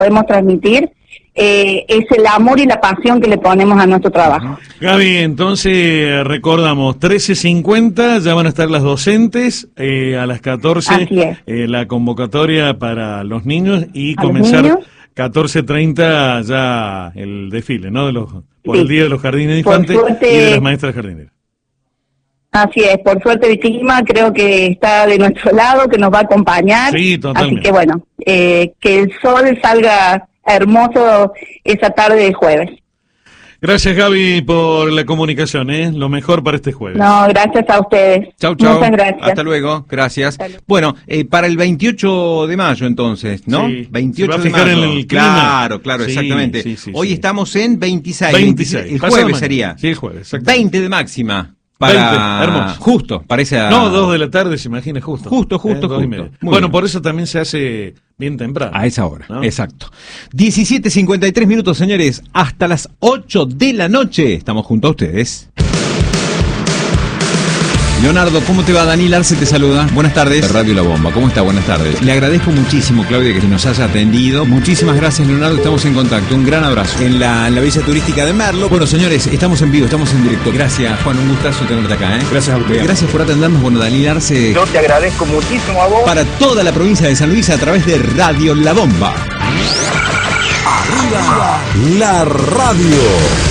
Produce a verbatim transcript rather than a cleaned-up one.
podemos transmitir eh, es el amor y la pasión que le ponemos a nuestro trabajo. Gaby, entonces recordamos, trece cincuenta ya van a estar las docentes, eh, a las catorce eh, la convocatoria para los niños y a comenzar catorce treinta ya el desfile, ¿no? De los, por sí. el Día de los Jardines de Infantes suerte, y de las maestras jardineras. Así es, por suerte Vicky-Lima creo que está de nuestro lado, que nos va a acompañar. Sí, totalmente. Así que bueno, eh, que el sol salga hermoso esa tarde de jueves. Gracias, Gaby, por la comunicación, ¿eh? Lo mejor para este jueves. No, gracias a ustedes. Chau, chau. Muchas gracias. Hasta luego, gracias. Hasta luego. Bueno, eh, para el veintiocho de mayo entonces, ¿no? Sí. veintiocho Se va a de fijar mayo. en el clima. Claro, claro, sí, exactamente. Sí, sí, Hoy sí. estamos en veintiséis. veintiséis. El jueves sería. Sí, el jueves, exactamente. veinte de máxima. Para... veinte, hermoso. Justo, parece a... No, dos de la tarde, se imagina, justo. Justo, justo, eh, dos justo. y media. Muy Bueno, bien. por eso también se hace bien temprano. A esa hora, ¿no? Exacto. diecisiete cincuenta y tres minutos, señores. Hasta las ocho de la noche. Estamos junto a ustedes. Leonardo, ¿cómo te va? Daniel Arce te saluda. Buenas tardes. Radio La Bomba, ¿cómo está? Buenas tardes. Le agradezco muchísimo, Claudia, que nos haya atendido. Muchísimas gracias, Leonardo. Estamos en contacto. Un gran abrazo. En la, en la Villa Turística de Merlo. Bueno, señores, estamos en vivo, estamos en directo. Gracias, Juan. Un gustazo tenerte acá, ¿eh? Gracias a usted. Gracias por atendernos. Bueno, Daniel Arce. Yo te agradezco muchísimo a vos. Para toda la provincia de San Luis a través de Radio La Bomba. Arriba la radio.